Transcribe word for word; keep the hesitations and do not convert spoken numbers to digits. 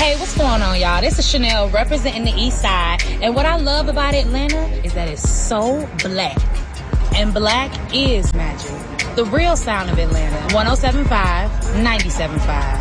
Hey, what's going on, y'all? This is Chanel representing the East Side. And what I love about Atlanta is that it's so black. And black is magic. The real sound of Atlanta. one oh seven point five, ninety-seven point five.